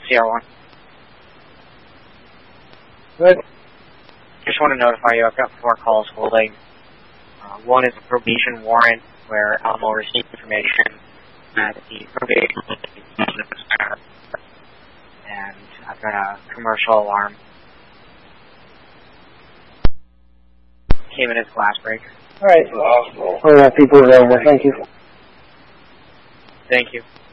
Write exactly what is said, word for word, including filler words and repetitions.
C R one. Good. Just want to notify you, I've got four calls holding. Uh, one is a probation warrant where Alamo received information that the probation was there. And I've got a commercial alarm. Came in as glass break. All right. All right, people are over. Thank you. Thank you.